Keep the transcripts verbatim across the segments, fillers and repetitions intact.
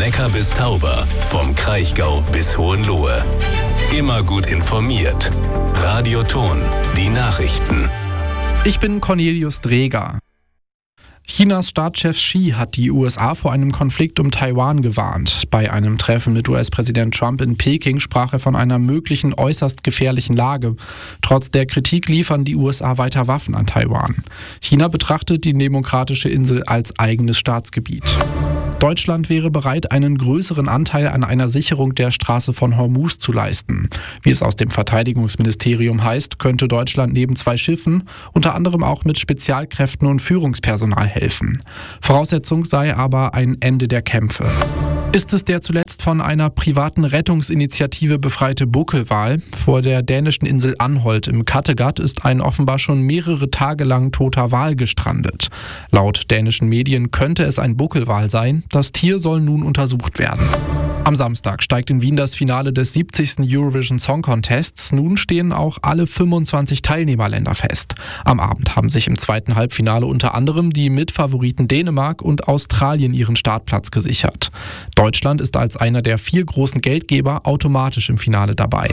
Neckar bis Tauber, vom Kraichgau bis Hohenlohe. Immer gut informiert. Radio Ton, die Nachrichten. Ich bin Cornelius Dreger. Chinas Staatschef Xi hat die U S A vor einem Konflikt um Taiwan gewarnt. Bei einem Treffen mit U S-Präsident Trump in Peking sprach er von einer möglichen äußerst gefährlichen Lage. Trotz der Kritik liefern die U S A weiter Waffen an Taiwan. China betrachtet die demokratische Insel als eigenes Staatsgebiet. Deutschland wäre bereit, einen größeren Anteil an einer Sicherung der Straße von Hormuz zu leisten. Wie es aus dem Verteidigungsministerium heißt, könnte Deutschland neben zwei Schiffen unter anderem auch mit Spezialkräften und Führungspersonal helfen. Voraussetzung sei aber ein Ende der Kämpfe. Ist es der zuletzt von einer privaten Rettungsinitiative befreite Buckelwal? Vor der dänischen Insel Anholt im Kattegat ist ein offenbar schon mehrere Tage lang toter Wal gestrandet. Laut dänischen Medien könnte es ein Buckelwal sein. Das Tier soll nun untersucht werden. Am Samstag steigt in Wien das Finale des siebzigsten Eurovision Song Contests. Nun stehen auch alle fünfundzwanzig Teilnehmerländer fest. Am Abend haben sich im zweiten Halbfinale unter anderem die Mitfavoriten Dänemark und Australien ihren Startplatz gesichert. Deutschland ist als einer der vier großen Geldgeber automatisch im Finale dabei.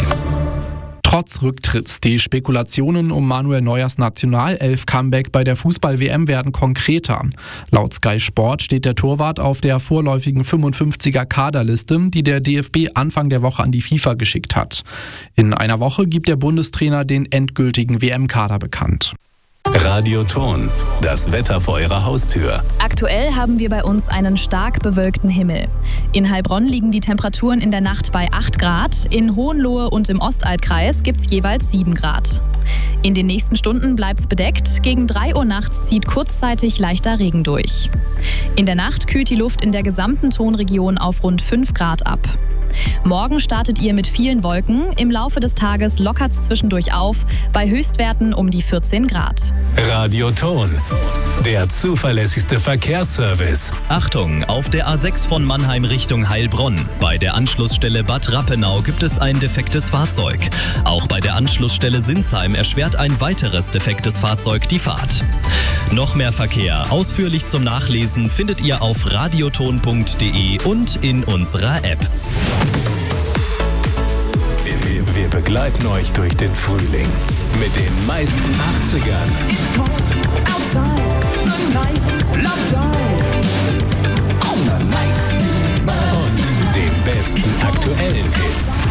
Trotz Rücktritts, die Spekulationen um Manuel Neuers Nationalelf-Comeback bei der Fußball-W M werden konkreter. Laut Sky Sport steht der Torwart auf der vorläufigen fünfundfünfziger Kaderliste, die der D F B Anfang der Woche an die FIFA geschickt hat. In einer Woche gibt der Bundestrainer den endgültigen W M-Kader bekannt. Radio Ton, das Wetter vor Ihrer Haustür. Aktuell haben wir bei uns einen stark bewölkten Himmel. In Heilbronn liegen die Temperaturen in der Nacht bei acht Grad, in Hohenlohe und im Ostaltkreis gibt es jeweils sieben Grad. In den nächsten Stunden bleibt es bedeckt, gegen drei Uhr nachts zieht kurzzeitig leichter Regen durch. In der Nacht kühlt die Luft in der gesamten Tonregion auf rund fünf Grad ab. Morgen startet ihr mit vielen Wolken. Im Laufe des Tages lockert es zwischendurch auf, bei Höchstwerten um die vierzehn Grad. Radio Ton, der zuverlässigste Verkehrsservice. Achtung, auf der A sechs von Mannheim Richtung Heilbronn. Bei der Anschlussstelle Bad Rappenau gibt es ein defektes Fahrzeug. Auch bei der Anschlussstelle Sinsheim erschwert ein weiteres defektes Fahrzeug die Fahrt. Noch mehr Verkehr, ausführlich zum Nachlesen, findet ihr auf radioton punkt de und in unserer App. Wir, wir begleiten euch durch den Frühling mit den meisten achtzigern und den besten aktuellen Hits.